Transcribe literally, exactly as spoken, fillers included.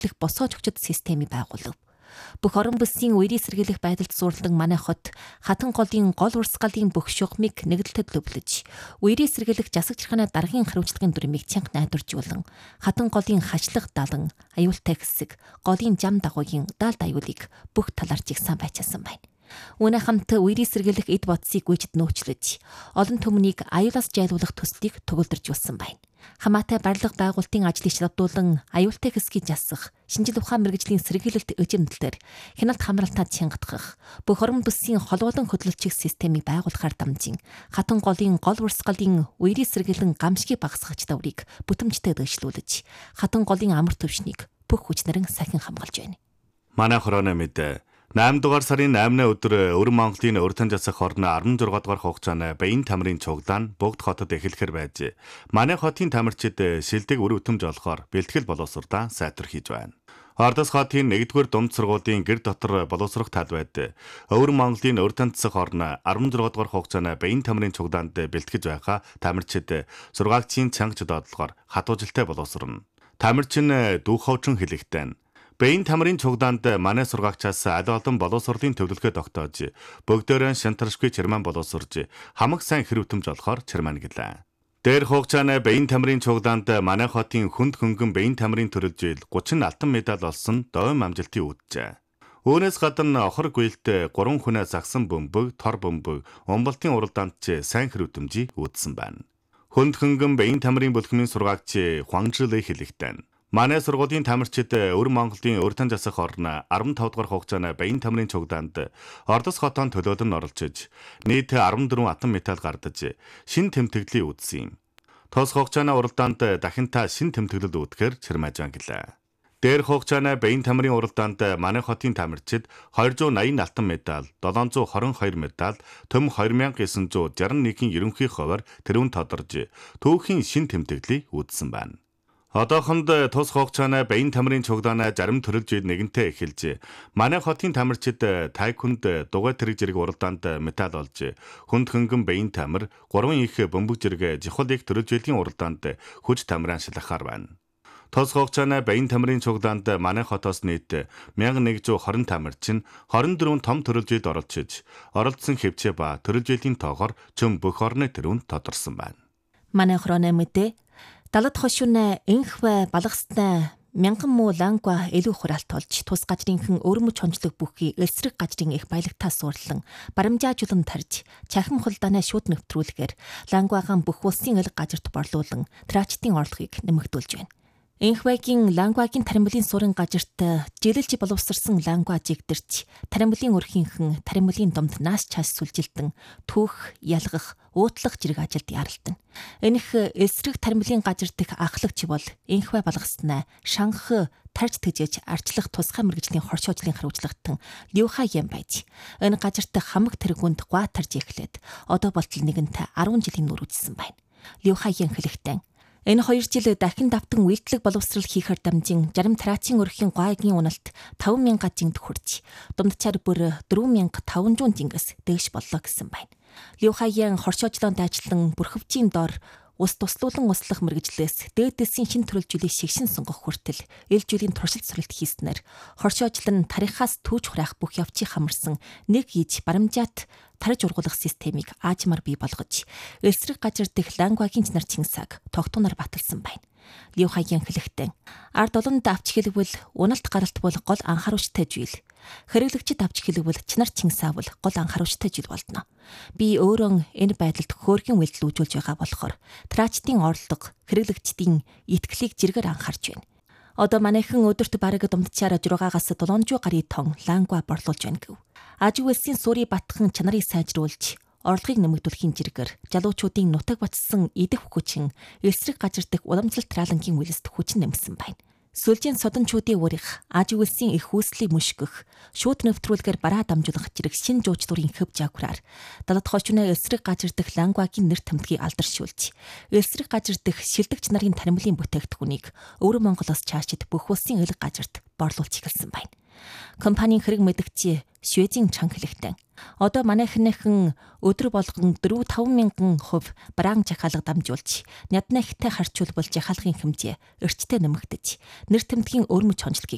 шийдлэх босоо чөчөд системийг байгуулав. Бүх орон бүсийн үерийн сэргийлэх байдалд суурилан манай хот хатан голын гол урсгалын бүх шугамыг нэгдэлтэд лөвлөж, үерийн сэргийлэх засаг чархааны даргын хариуцлагын дүрмийг чанга найдваржуулан, хатан голын хачлах далан, аюултай хэсэг, голын жам дагуугийн даалд аюулыг бүх талаар жигсан байчаасан байна. Үүний хамт үерийн сэргийлэх эд бодсыг гүйцэд нөөцлөж, олон түмнийг аюулаас жайлуулах төслийг төгөлдөржүүлсэн байна. Хамаатай барилга байгуулалтын ажлыг шалгадуулан аюултай хэсгийг жасах, шинжил ухаан мэргэжлийн сэргийлэлт эжимдэлээр хяналт хамралтаа чангадах, бүх орон бүсийн холбоодан хөдөлгөөч системийг байгуулахаар дамжин, хатан голын гол урсгалын үерийн сэргийлэн гамшигыг багасгах даврыг бүтэмжтэй дэвшлүүлж, хатан голын амар төвшнийг бүх хүчнэрэн сахин хамгаалж байна. Манай хорооны мэдээ найман дугаар сарын наймны өдөр Өвөр Монголын урьдчилан засах хорны арван зургаан дугаар хугацаанд Баян тамирын цуглаан бүгд хотод эхлэхээр байж, манай хотын тамирчид шилдэг үр өтөмж олохоор бэлтгэл боловсролоо сайтар хийж байна. Ордос хотын нэгдүгээр дунд сургуулийн гэр дотор боловсрох талбайд Өвөр Монголын урьдчилан засах хорны арван зургаан дугаар хугацаанд Баян тамирын цуглаанд бэлтгэж байхаа тамирчид сургаагчийн чангаж доотлохоор хатуужилтай боловсрно. Тамирч нь дүүх ховчин хэлэхтэй Баян тамирын цуглаанд манай сургаагчаас аль олон боловсролын төвлөлгөө тогтоож, бүгдээрээ шантаршгүй чирман боловсрж, хамаг сайн хэр өтөмж олохоор чирман гэлээ. Дээр хугацаанд Баян тамирын цуглаанд манай хотын хүнд хөнгөн Баян тамирын төрөлжил гучин алтан медаль олсон довин амжилтыг үүджээ. Үүнээс гадна охор гүйлт гурван хүнээс загсан бөмбөг, тор бөмбөг, умбалтын уралдаанд ч сайн хэр өтөмжийг үүдсэн байна. Хүнд хөнгөн Баян тамирын бүлхмийн сургаагч Хуанжлэ хэлэхтэй манай сургуулийн тамирчид Өвөр Монголын урьдчилан засах хорны арван тавд дугаар хугацаанд Баян тамирын цуглаанд Ордос хотоон төлөөлөн оролцож, нийт арван дөрвөн атом металл гардаж, шин тэмдэглэлийг үүдсэн юм. Тос хугацааны уралдаанд дахинтаа шин тэмдэглэл үүдгээр чирмаажан гэлээ. Дээр хугацаанд Баян тамирын уралдаанд манай хотын тамирчид хоёр зуун наян алтан медаль, долоон зуун хорин хоёр медаль, төм хоёр мянга эсэн зуун жарган нэгэн ерөнхий хувиар тэрүүн тодорж, түүхийн шин тэмдэглэлийг үүдсэн байна. Одоохонд тус хугацаанд Баян тамирын цуглаанаа зарим төрөлжид нэгэнтээ эхэлж, манай хотын тамирчид тайкунд дугуй тэрэг зэрэг уралдаанд медаль олж, хүнд хөнгөн Баян тамир гурван их бөмбөг зэрэг жихол их төрөлжилийн уралдаанд хүч тамиран шилахаар байна. Тус хугацаанд Баян тамирын цуглаанд манай хотоос нийт один мянган нэг жүз хорин тамирчин хорин дөрвөн том төрөлжид оролцож, оролцсон хэвчээ ба төрөлжилийн тоогоор чөм бүх орны тэрүүнд тодорсон байна. Манай хорооны мэдээ далд хошуун энх бай балгастай мянган муу лангва илүү хураалт олж, тус гажрынхан өрмөж хончлог бүхий элсрэг гажрын их баялагтаа суурлан, барамжаажуулан тарж, чахим хулдаанаа шууд нэвтрүүлэхээр лангвагаан бүх улсын элэг гажирт борлуулан, трачтын орлогыг нэмэгдүүлж байна. Энхвайгийн лангвагийн таримблын суурин гажирт жилэлж боловсрсан лангва жигдэрч, таримблын өрхийнхэн таримблын домд наас чаас сүлжилтэн, түүх, ялгах, уутлах зэрэг ажилд яралтана. Энэх элсрэг таримблын гажирт дэх ахлагч бол энхвай балгаснаа шанх тарж тэжээж арчлах тусгай мэргэжлийн хоршоожлын хариуцлагатан Люха юм байж. Энэ гажирт хамаг тэргүнд гуа тарж эхлээд одоо болтол нэгэнтээ арван жилийн нүр үзсэн байна. Люхагийн хэлэхдээ энэ хоёр жил дахин давтан үйлдэлэг боловсрал хийхээр дамжин жарим трачийн өрхийн гуайгийн уналт таван мянга жингд хүрч, дундчаар бүр дөрвөн мянга таван зуун жингээс дээш боллоо гэсэн байна. Люхагийн хоршоожлоонд ажиллан бүрхөвчийн дор ус туслуулан услах мэргэжлээс дээдэсийн шин төрөлжүүлийг шигшин сонгох хүртэл ил жилийн туршилт суралт хийснээр хоршоожлон тарихаас түүж хураах бүх явцыг хамарсан нэг ийж барамжаат тарж ургуулах системийг аажмаар бий болгож, элсрэг гажир дэх лангвагийн нар чинсаг тогтунаар баталсан байна. Люхагийн хэлэхдээ ард олонд авч хэлбэл уналт гаралт бол гол анхааруулжтай зүйл. Хэрэглэгчид авч хэлбэл чинар чинсаавал гол анхааруулжтай зүйл болно. Би өөрөө энэ байдалд хөөрхөн үйлдэл үүжүүлж байгаа болохоор трачтын орлого хэрэглэгчдийн итгэлийг зэргээр анхаарч байна. Одоо манайхан өдөрт бараг дундчаар жураагаас долоон зуун гаруй тонн лангва борлуулж байна гэв. Аж үйлсийн суурийг батхан чанарыг сайжруулж, орлогыг нэмэгдүүлэхийн зэрэгээр жалуучуудын нутаг бацсан идэх хүчин элсрэг гажир дэх уламжлалт тралангийн үйлсд хүчин нэмсэн байна. Сүлжийн содончуудын урих, аж үйлсийн их үүслийг мөшгөх, шууд нэвтрүүлгээр бараа дамжуулах зэрэг шин жуучлуурын хэв жаагураар далд хошуунаа элсрэг гажир дэх лангвагийн нэр томтгийг алдаршуулж, элсрэг гажир дэх шилдэгч нарын таримлын бүтээгдэхүүнийг Өвөр Монголоос чаашид бүх улсын элэг гажирт борлуулж эхэлсэн байна. Компанийн хэрэг мэдгчи Шведийн чанга хэлэхдээ одоо манайхныхан өдөр болгон дөрвөн таван мянган хувь бараан жахаалга дамжуулж, няднахтай харьцуулбал жахаалгын хэмжээ эрчтэй нэмэгдэж, нэр тэмдгийн өрмөж хончлогийг